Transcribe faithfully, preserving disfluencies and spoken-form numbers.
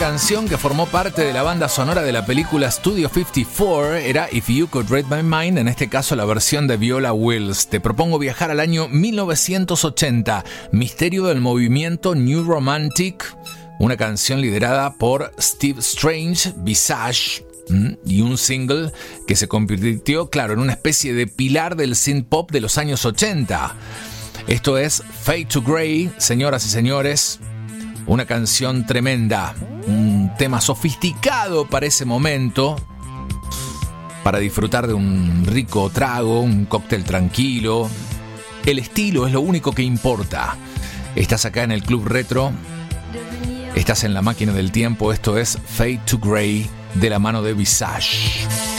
canción que formó parte de la banda sonora de la película Studio cincuenta y cuatro era If You Could Read My Mind, en este caso la versión de Viola Wills. Te propongo viajar al año mil novecientos ochenta, misterio del movimiento New Romantic, una canción liderada por Steve Strange, Visage, y un single que se convirtió, claro, en una especie de pilar del synth pop de los años ochenta. Esto es Fade to Grey, señoras y señores. Una canción tremenda, un tema sofisticado para ese momento, para disfrutar de un rico trago, un cóctel tranquilo. El estilo es lo único que importa. Estás acá en el Club Retro, estás en la máquina del tiempo. Esto es Fade to Grey de la mano de Visage.